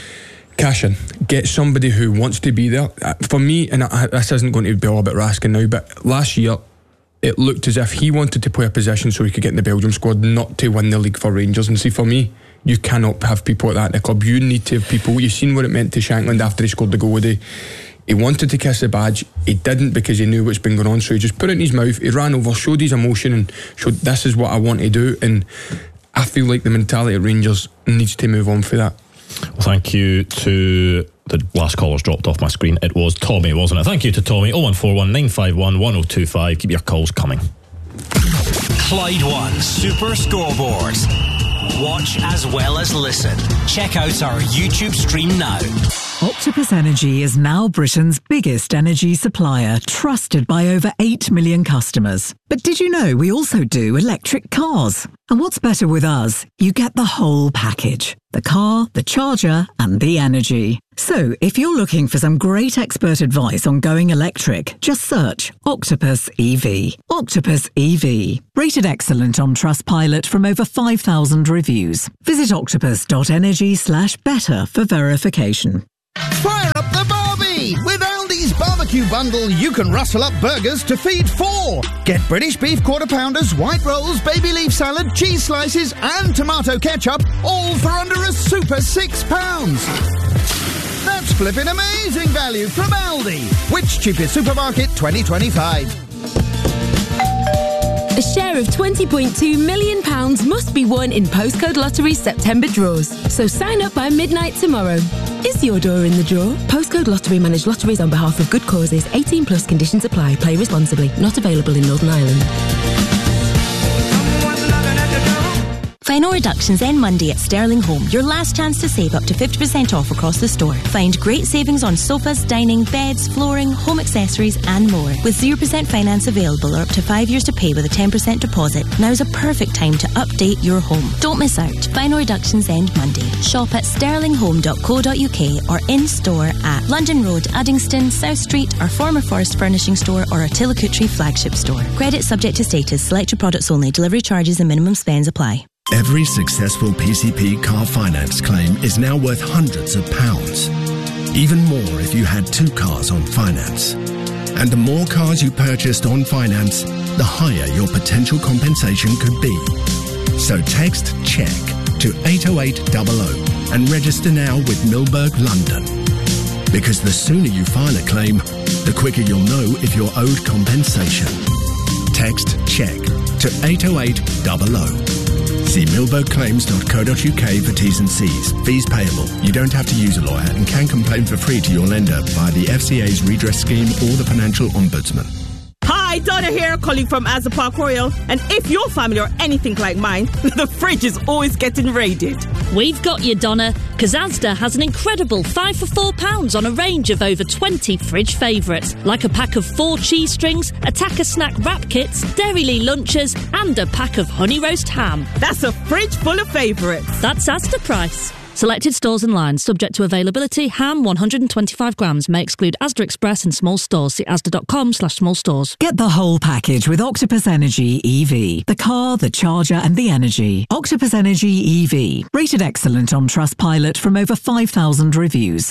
cash in. Get somebody who wants to be there. For me, and I, this isn't going to be all about Raskin now, but last year it looked as if he wanted to play a position so he could get in the Belgium squad, not to win the league for Rangers. And see, for me, you cannot have people like that in the club. You need to have people. You've seen what it meant to Shankland after he scored the goal today. He wanted to kiss the badge. He didn't because he knew what's been going on. So he just put it in his mouth. He ran over, showed his emotion, and showed this is what I want to do. And I feel like the mentality of Rangers needs to move on for that. Well, thank you to the last caller's dropped off my screen. It was Tommy, wasn't it? Thank you to Tommy. oh one four one nine five one one oh two five. Keep your calls coming. Clyde One Super Scoreboard. Watch as well as listen. Check out our YouTube stream now. Octopus Energy is now Britain's biggest energy supplier, trusted by over eight million customers. But did you know we also do electric cars? And what's better with us? You get the whole package. The car, the charger, and the energy. So, if you're looking for some great expert advice on going electric, just search Octopus E V. Octopus E V. Rated excellent on Trustpilot from over five thousand reviews. Visit octopus.energy slash better for verification. Fire up the barbie! With Aldi's barbecue bundle, you can rustle up burgers to feed four. Get British beef quarter pounders, white rolls, baby leaf salad, cheese slices, and tomato ketchup, all for under a super six pounds. That's flipping amazing value from Aldi. Which cheapest supermarket twenty twenty-five? A share of twenty point two million pounds must be won in Postcode Lottery's September draws. So sign up by midnight tomorrow. Is your door in the draw? Postcode Lottery manage lotteries on behalf of good causes. eighteen plus conditions apply. Play responsibly. Not available in Northern Ireland. Final reductions end Monday at Sterling Home. Your last chance to save up to fifty percent off across the store. Find great savings on sofas, dining, beds, flooring, home accessories and more. With zero percent finance available or up to five years to pay with a ten percent deposit, now's a perfect time to update your home. Don't miss out. Final reductions end Monday. Shop at sterling home dot co dot uk or in-store at London Road, Uddingston, South Street, our former Forest Furnishing Store or our Tillicootree flagship store. Credit subject to status. Selected products only. Delivery charges and minimum spends apply. Every successful P C P car finance claim is now worth hundreds of pounds. Even more if you had two cars on finance. And the more cars you purchased on finance, the higher your potential compensation could be. So text CHECK to eight oh eight hundred and register now with Milberg London. Because the sooner you file a claim, the quicker you'll know if you're owed compensation. Text CHECK to eight oh eight hundred. See milberg claims dot co dot uk for T's and C's. Fees payable. You don't have to use a lawyer and can complain for free to your lender via the F C A's redress scheme or the Financial Ombudsman. Hi, Donna here, calling from Asda Park Royal. And if your family are anything like mine, the fridge is always getting raided. We've got you, Donna, because Asda has an incredible five for four pounds on a range of over twenty fridge favourites, like a pack of four cheese strings, Attacker snack wrap kits, Dairylee lunches, and a pack of honey roast ham. That's a fridge full of favourites. That's Asda price. Selected stores and lines, subject to availability. Ham one hundred twenty-five grams may exclude Asda Express and small stores. See asda.com slash small stores. Get the whole package with Octopus Energy E V. The car, the charger and the energy. Octopus Energy E V. Rated excellent on Trustpilot from over five thousand reviews.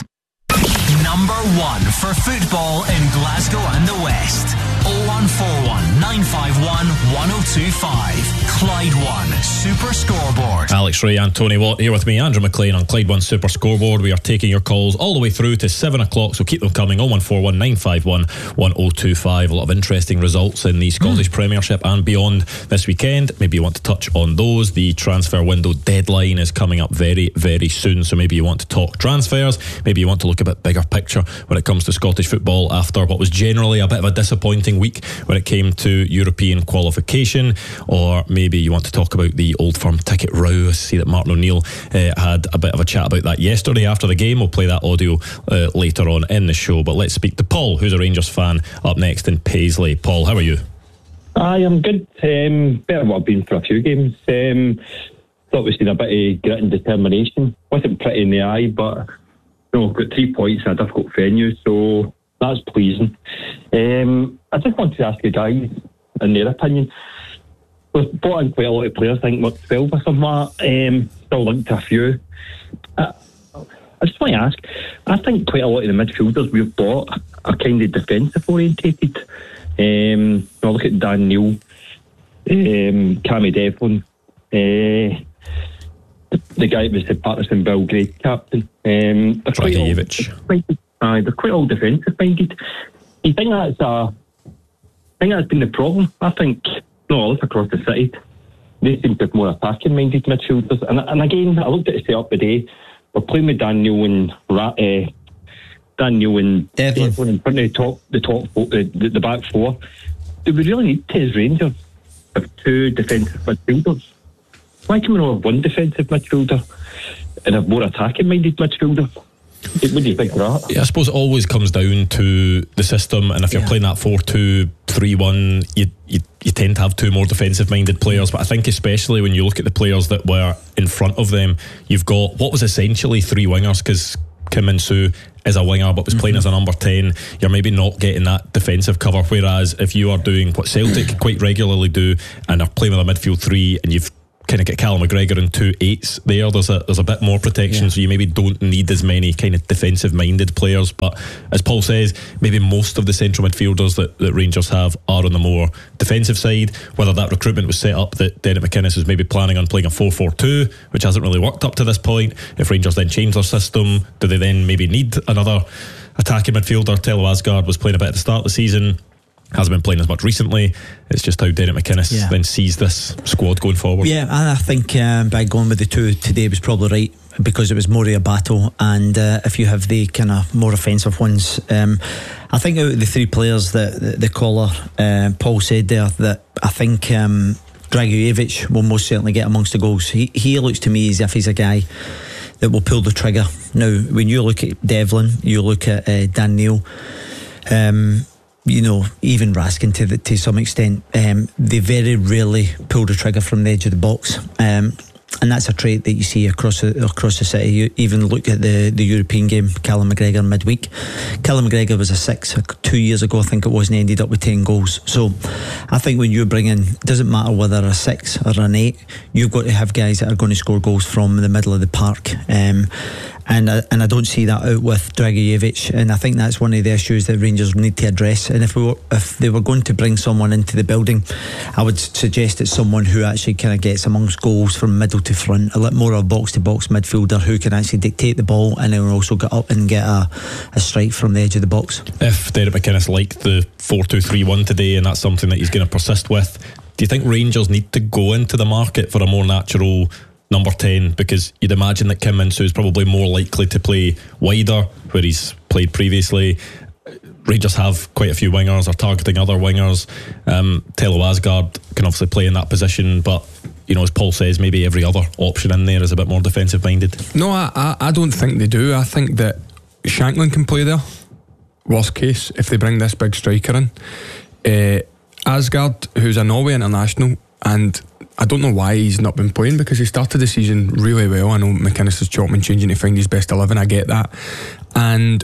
Number one for football in Glasgow and the West. oh one four one, nine five one, one oh two five. Clyde One Super Scoreboard. Alex Ray and Tony Watt here with me, Andrew McLean on Clyde One Super Scoreboard. We are taking your calls all the way through to seven o'clock, so keep them coming. oh one four one, nine five one, one oh two five. A lot of interesting results in the Scottish mm. Premiership and beyond this weekend. Maybe you want to touch on those. The transfer window deadline is coming up very, very soon, so maybe you want to talk transfers. Maybe you want to look a bit bigger picture when it comes to Scottish football after what was generally a bit of a disappointing week when it came to European qualification. Or maybe you want to talk about the Old Firm ticket row. I see that Martin O'Neill uh, had a bit of a chat about that yesterday after the game. We'll play that audio uh, later on in the show, but let's speak to Paul, who's a Rangers fan, up next in Paisley. Paul, how are you? I am good. Um, better than what I've been for a few games. Um, thought we've seen a bit of grit and determination. Wasn't pretty in the eye, but no, got three points in a difficult venue, so that's pleasing. Um, I just wanted to ask you guys, in their opinion, we've brought in quite a lot of players, I think what, twelve or something like that, um, still linked to a few. I, I just want to ask, I think quite a lot of the midfielders we've bought are kind of defensive orientated. Um, I look at Dan Neil, um, Cammy Devlin, uh, the, the guy that was the Patterson Belgrade captain. Um, they're quite all, quite, uh, they're quite all defensive minded. You think that's a, I think that's been the problem. I think, no, I look across the city, they seem to have more attacking minded midfielders. And, and again, I looked at the setup today. We're playing with Daniel and uh, Daniel and Devlin in front of the top, the top, the, the, the back four. Do we really need to, as Rangers, have two defensive midfielders? Why can we not have one defensive midfielder and a more attacking minded midfielder? What do you think of that? Yeah, I suppose it always comes down to the system, and if you're yeah. playing that four two three one, you, you you tend to have two more defensive minded players. But I think especially when you look at the players that were in front of them, you've got what was essentially three wingers, because Kim Min-soo is a winger but was playing mm-hmm. as a number ten. You're maybe not getting that defensive cover, whereas if you are doing what Celtic quite regularly do and are playing with a midfield three, and you've kind of get Callum McGregor and two eights there, there's a there's a bit more protection, yeah. so you maybe don't need as many kind of defensive minded players. But as Paul says, maybe most of the central midfielders that, that Rangers have are on the more defensive side. Whether that recruitment was set up that Derek McInnes was maybe planning on playing a four four two, which hasn't really worked up to this point. If Rangers then change their system, do they then maybe need another attacking midfielder? Tello Asgard was playing a bit at the start of the season, hasn't been playing as much recently. It's just how Derek McInnes yeah. then sees this squad going forward. Yeah, and I think um, by going with the two today was probably right, because it was more of a battle, and uh, if you have the kind of more offensive ones, um, I think out of the three players that the, the caller uh, Paul said there, that I think um, Dragojevic will most certainly get amongst the goals. He, he looks to me as if he's a guy that will pull the trigger. Now when you look at Devlin, you look at uh, Dan Neil, um you know, even Raskin to the, to some extent, um, they very rarely pull the trigger from the edge of the box, um, and that's a trait that you see across the, across the city. You even look at the, the European game, Callum McGregor midweek. Callum McGregor was a six two years ago, I think it was, and he ended up with ten goals. So I think when you bring in, it doesn't matter whether a six or an eight, you've got to have guys that are going to score goals from the middle of the park. Um, And I, and I don't see that out with Dragojevic, and I think that's one of the issues that Rangers need to address. And if we were, if they were going to bring someone into the building, I would suggest it's someone who actually kind of gets amongst goals from middle to front, a lot more of a box to box midfielder who can actually dictate the ball and then also get up and get a, a strike from the edge of the box. If Derek McInnes liked the four two three one today, and that's something that he's going to persist with, do you think Rangers need to go into the market for a more natural number ten? Because you'd imagine that Kim Min-soo is probably more likely to play wider where he's played previously. Rangers have quite a few wingers, are targeting other wingers. um, Tello Asgard can obviously play in that position, but you know, as Paul says, maybe every other option in there is a bit more defensive minded. No, I, I, I don't think they do. I think that Shankland can play there, worst case, if they bring this big striker in. uh, Asgard, who's a Norway international, and I don't know why he's not been playing, because he started the season really well. I know McInnes is chopping and changing to find his best eleven, I get that. And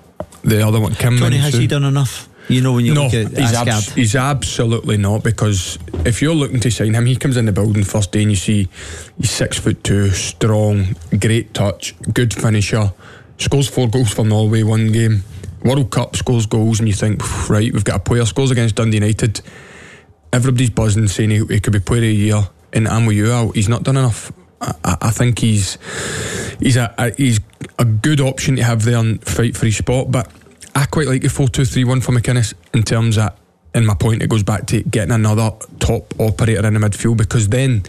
the other one, Kim Tony, Min-soo, has he done enough? You know, when you no, look at he's, Asgard, abs- he's absolutely not, because if you're looking to sign him, he comes in the building first day and you see he's six foot two, strong, great touch, good finisher, scores four goals for Norway one game, World Cup, scores goals, and you think, right, we've got a player, scores against Dundee United. Everybody's buzzing saying he, he could be player of the year, and I'm with you, he's not done enough. I, I think he's he's a, a he's a good option to have there and fight for his spot. But I quite like the four two three one for McInnes, in terms of, in my point, it goes back to getting another top operator in the midfield, because then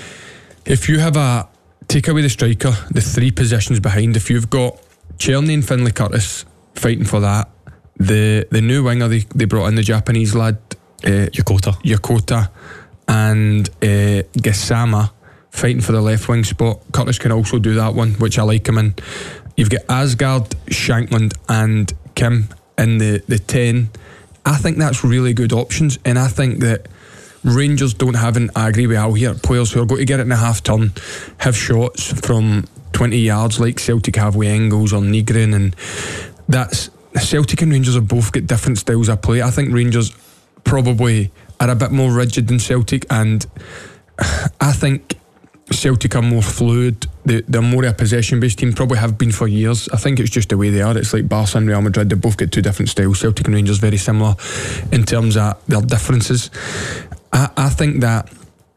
if you have a, take away the striker, the three positions behind, if you've got Czerny and Finlay Curtis fighting for that, the the new winger they, they brought in, the Japanese lad, Uh, Yokota Yokota and uh, Gassama fighting for the left wing spot. Curtis can also do that one, which I like him in. You've got Asgard, Shankland and Kim in the, the ten. I think that's really good options, and I think that Rangers don't have, and I agree with Al here, players who are going to get it in a half turn, have shots from twenty yards like Celtic have with Engels or Nygren, and that's, Celtic and Rangers have both got different styles of play. I think Rangers probably are a bit more rigid than Celtic, and I think Celtic are more fluid. They, they're more a possession based team, probably have been for years. I think it's just the way they are. It's like Barca and Real Madrid, they both get two different styles. Celtic and Rangers very similar in terms of their differences. I, I think that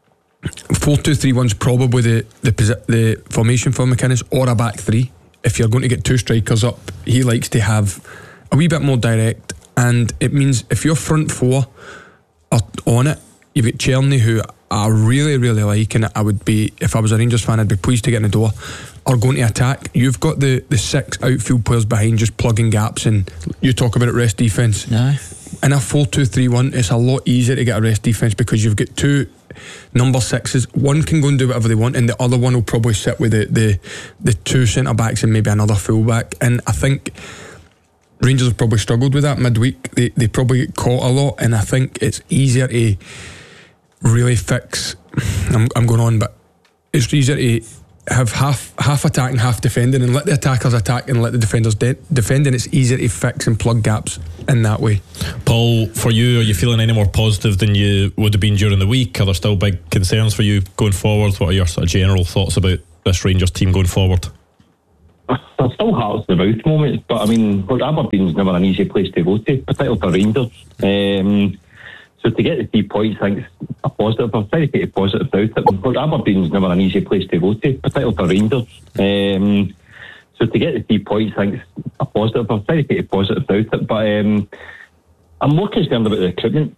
four two three one is probably the, the the formation for McInnes, or a back three. If you're going to get two strikers up, he likes to have a wee bit more direct. And it means if your front four are on it, you've got Czerny, who I really, really like, and I would be, if I was a Rangers fan, I'd be pleased to get in the door, are going to attack. You've got the, the six outfield players behind just plugging gaps, and you talk about it, rest defence. No. In a four two three one, it's a lot easier to get a rest defence, because you've got two number sixes. One can go and do whatever they want, and the other one will probably sit with the the, the two centre backs and maybe another full back. And I think Rangers have probably struggled with that midweek. They they probably get caught a lot, and I think it's easier to really fix. I'm I'm going on, but it's easier to have half half attacking, half defending, and let the attackers attack and let the defenders de- defend, and it's easier to fix and plug gaps in that way. Paul, for you, are you feeling any more positive than you would have been during the week? Are there still big concerns for you going forward? What are your sort of general thoughts about this Rangers team going forward? There's still hearts in the mouth moments, but I mean, look, Aberdeen's never an easy place to go to, particularly for Rangers. Um, So to get the three points, I think it's a positive. I'm trying to take a positive out of it. But Aberdeen's never an easy place to go to, particularly for Rangers. Um, so to get the three points, I think it's a positive. I'm trying to take a positive out of it. But um, I'm more concerned about the recruitment.